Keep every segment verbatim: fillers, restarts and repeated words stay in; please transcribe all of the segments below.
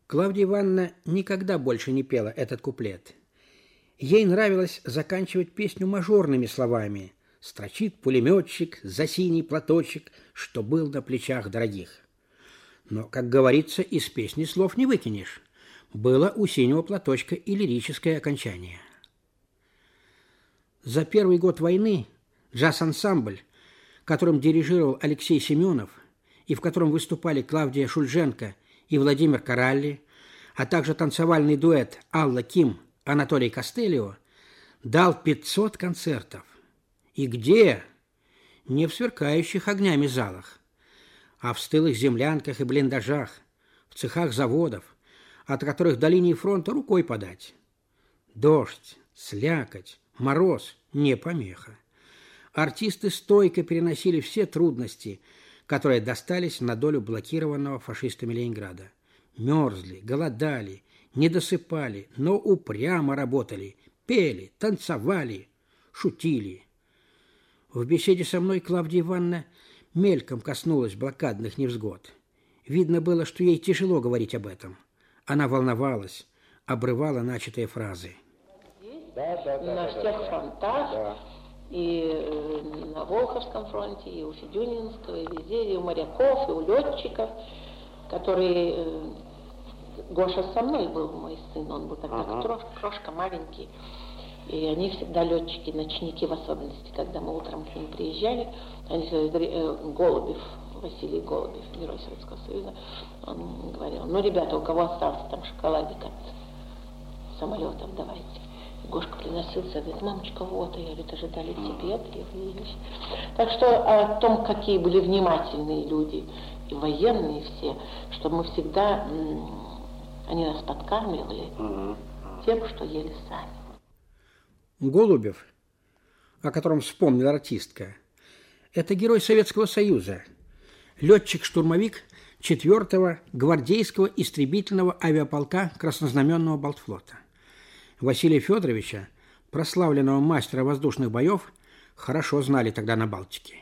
Клавдия Ивановна никогда больше не пела этот куплет. Ей нравилось заканчивать песню мажорными словами: «Строчит пулеметчик за синий платочек, что был на плечах дорогих». Но, как говорится, из песни слов не выкинешь. Было у синего платочка и лирическое окончание. За первый год войны джаз-ансамбль, которым дирижировал Алексей Семенов и в котором выступали Клавдия Шульженко и Владимир Коралли, а также танцевальный дуэт Алла Ким, Анатолий Костелио, дал пятьсот концертов. И где? Не в сверкающих огнями залах, а в стылых землянках и блиндажах, в цехах заводов, от которых до линии фронта рукой подать. Дождь, слякоть, мороз – не помеха. Артисты стойко переносили все трудности, которые достались на долю блокированного фашистами Ленинграда. Мерзли, голодали, не досыпали, но упрямо работали, пели, танцевали, шутили. В беседе со мной Клавдия Ивановна мельком коснулась блокадных невзгод. Видно было, что ей тяжело говорить об этом. Она волновалась, обрывала начатые фразы. Да, да, да, на всех фронтах, да. И на Волховском фронте, и у Федюнинского, и везде, и у моряков, и у летчиков, которые... Гоша со мной был, мой сын, он был тогда ага. крошка, крошка маленький. И они всегда летчики, ночники в особенности, когда мы утром к ним приезжали, они сказали, Голубев, Василий Голубев, герой Советского Союза, он говорил: ну, ребята, у кого остался там шоколадик от самолетов, давайте. И Гошка приносился, говорит: мамочка, вот, а я говорю, ожидали тебе три вещи. Так что о том, какие были внимательные люди, и военные все, что мы всегда, они нас подкармливали угу. тем, что ели сами. Голубев, о котором вспомнила артистка, это герой Советского Союза, летчик-штурмовик четвёртого гвардейского истребительного авиаполка Краснознаменного Балтфлота. Василия Федоровича, прославленного мастера воздушных боев, хорошо знали тогда на Балтике.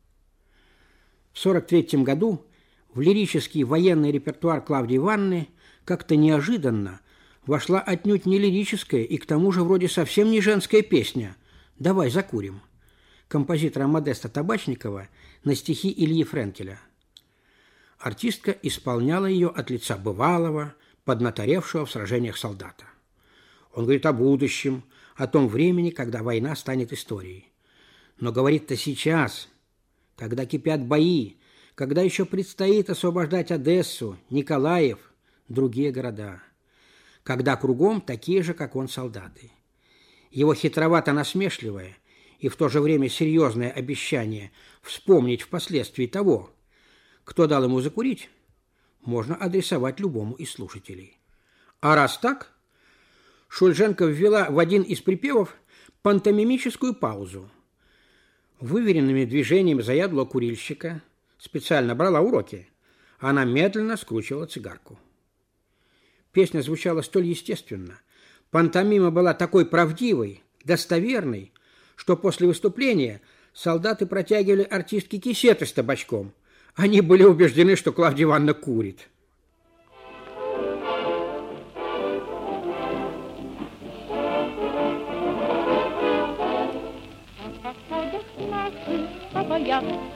В сорок третьем году в лирический военный репертуар Клавдии Ивановны как-то неожиданно вошла отнюдь не лирическая и к тому же вроде совсем не женская песня «Давай закурим» композитора Модеста Табачникова на стихи Ильи Френкеля. Артистка исполняла ее от лица бывалого, поднаторевшего в сражениях солдата. Он говорит о будущем, о том времени, когда война станет историей. Но говорит-то сейчас, когда кипят бои, когда еще предстоит освобождать Одессу, Николаев, другие города, когда кругом такие же, как он, солдаты. Его хитровато-насмешливое и в то же время серьезное обещание вспомнить впоследствии того, кто дал ему закурить, можно адресовать любому из слушателей. А раз так, Шульженко ввела в один из припевов пантомимическую паузу. Выверенными движениями заядлого курильщика, специально брала уроки, она медленно скручивала цигарку. Песня звучала столь естественно, пантомима была такой правдивой, достоверной, что после выступления солдаты протягивали артистке кисеты с табачком. Они были убеждены, что Клавдия Ивановна курит.